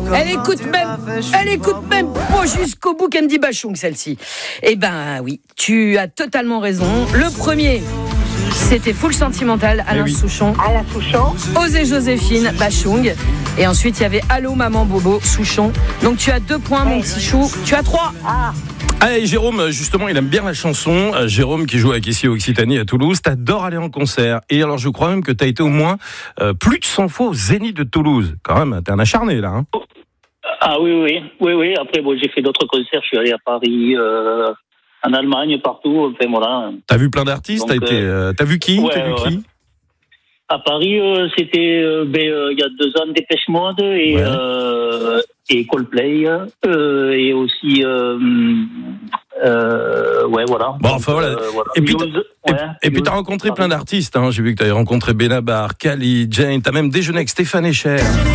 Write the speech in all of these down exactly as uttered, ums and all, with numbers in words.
Elle écoute même, elle écoute même pas jusqu'au bout Candy Bachung, celle-ci. Eh ben oui, tu as totalement raison. Le premier, c'était Full Sentimental, Alain oui. Souchon. Alain Souchon. Osez Joséphine, Bachung. Et ensuite, il y avait Allô Maman Bobo, Souchon. Donc tu as deux points, mon petit chou. Tu as trois. Ah. Ah, et Jérôme, justement, il aime bien la chanson. Euh, Jérôme, qui joue avec ici Occitanie à Toulouse, t'adores aller en concert. Et alors, je crois même que t'as été au moins euh, plus de cent fois au Zénith de Toulouse. Quand même, t'es un acharné, là. Hein. Ah oui, oui, oui, oui. Après, bon, j'ai fait d'autres concerts. Je suis allé à Paris, euh, en Allemagne, partout. Enfin, voilà. T'as vu plein d'artistes. Donc, t'as, été, euh, t'as vu qui ouais, T'as vu ouais. qui À Paris, euh, c'était euh, ben, euh, il y a deux ans Dépêche Mode et ouais. euh, et Coldplay euh, et aussi euh, euh, ouais voilà. Bon enfin voilà. Euh, voilà. Et puis t'as, et, ouais, et puis t'as rencontré plein d'artistes. Hein. J'ai vu que t'avais rencontré Benabar, Kali, Jane. T'as même déjeuné avec Stéphane Echer.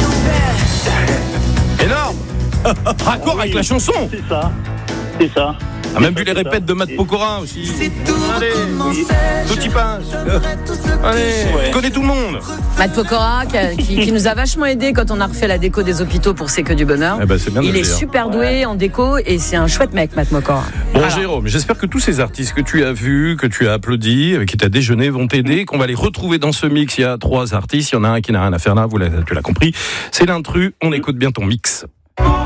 Énorme. Raccord oh, oui. avec la chanson. C'est ça. C'est ça. A même vu les répètes de Matt Pokora aussi. C'est tout Allez, tout y passe. Allez, ouais. connais tout le monde. Matt Pokora qui, qui nous a vachement aidé quand on a refait la déco des hôpitaux pour C'est que du bonheur. Eh ben, c'est bien Il est dire. super doué ouais. en déco et c'est un chouette mec, Matt Pokora. Bon voilà. Jérôme, j'espère que tous ces artistes que tu as vus, que tu as applaudis, avec qui tu as déjeuné vont t'aider, qu'on va les retrouver dans ce mix. Il y a trois artistes, il y en a un qui n'a rien à faire là, vous l'avez, tu l'as compris. C'est l'intrus, on écoute bien ton mix.